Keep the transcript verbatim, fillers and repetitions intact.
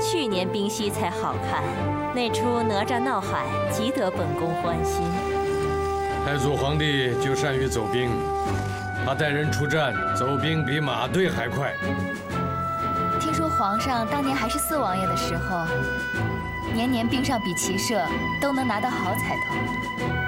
去年冰溪才好看，那出哪吒闹海极得本宫欢心。 太祖皇帝就善于走兵，他带人出战，走兵比马队还快。 听说皇上当年还是四王爷的时候，年年兵上比骑射都能拿到好彩头。